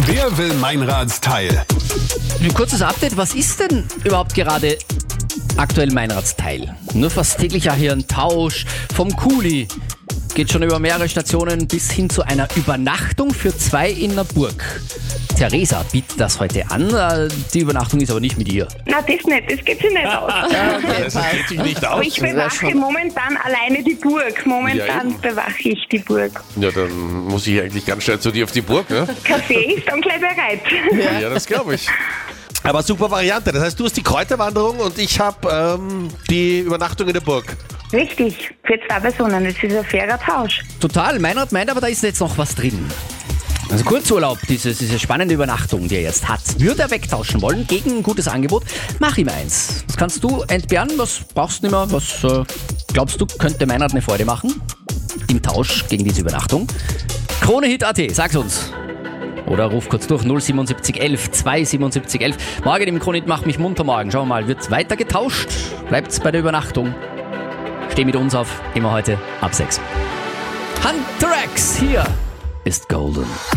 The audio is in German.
Wer will Meinradsteil? Ein kurzes Update, was ist denn überhaupt gerade aktuell Meinradsteil? Nur fast täglich ja hier ein Tausch vom Kuli. Geht schon über mehrere Stationen bis hin zu einer Übernachtung für 2 in der Burg. Theresa bietet das heute an, die Übernachtung ist aber nicht mit ihr. Na, das nicht, das geht sich nicht aus. Das geht sich nicht Aber aus. ich bewache momentan alleine die Burg. Momentan bewache ich die Burg. Ja, dann muss ich eigentlich ganz schnell zu dir auf die Burg, ne? Kaffee ist dann gleich bereit. Ja, das glaube ich. Aber super Variante. Das heißt, du hast die Kräuterwanderung und ich habe die Übernachtung in der Burg. Richtig, für 2 Personen. Das ist ein fairer Tausch. Total, Meinrad meint aber, da ist jetzt noch was drin. Also Kurzurlaub, diese spannende Übernachtung, die er jetzt hat, würde er wegtauschen wollen gegen ein gutes Angebot. Mach ihm eins. Das kannst du entbehren, was brauchst du nicht mehr, was glaubst du, könnte Meinrad eine Freude machen? Im Tausch gegen diese Übernachtung. KroneHit.at, sag's uns. Oder ruf kurz durch 07711 27711. Morgen im KroneHit Mach mich munter morgen. Schauen wir mal, wird's weiter getauscht? Bleibt's bei der Übernachtung? Steh mit uns auf, immer heute ab 6. Hunter X, hier ist Golden.